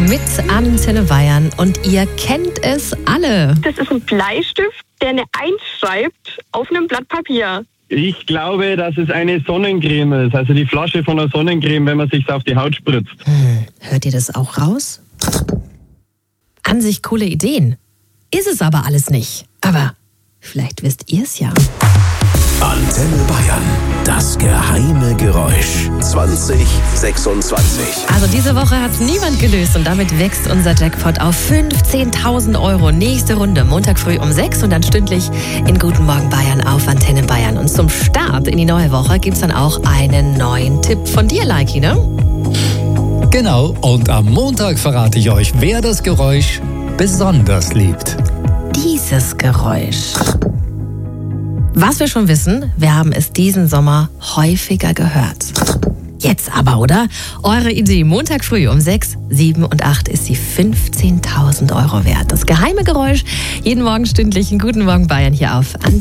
mit Antenne Bayern und ihr kennt es alle. Das ist ein Bleistift, der eine 1 schreibt auf einem Blatt Papier. Ich glaube, dass es eine Sonnencreme ist, also die Flasche von einer Sonnencreme, wenn man sich auf die Haut spritzt. Hört ihr das auch raus? An sich coole Ideen. Ist es aber alles nicht. Aber vielleicht wisst ihr es ja. Antenne Bayern, das geheime Geräusch 2026. Also diese Woche hat es niemand gelöst und damit wächst unser Jackpot auf 15.000 €. Nächste Runde, Montag früh um 6 und dann stündlich in Guten Morgen Bayern auf Antenne Bayern. Und zum Start in die neue Woche gibt es dann auch einen neuen Tipp von dir, Leiki, ne? Genau, und am Montag verrate ich euch, wer das Geräusch besonders liebt. Dieses Geräusch. Was wir schon wissen, wir haben es diesen Sommer häufiger gehört. Jetzt aber, oder? Eure Idee, Montag früh um 6, 7 und 8 ist sie 15.000 € wert. Das geheime Geräusch, jeden Morgen stündlich in Guten Morgen Bayern hier auf Antenne.